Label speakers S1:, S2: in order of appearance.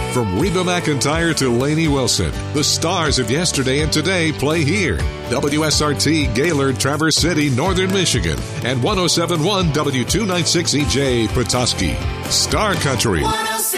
S1: From Reba McEntire to Lainey Wilson, the stars of yesterday and today play here. WSRT Gaylord, Traverse City, Northern Michigan, and 107.1 W296EJ Petoskey. Star Country.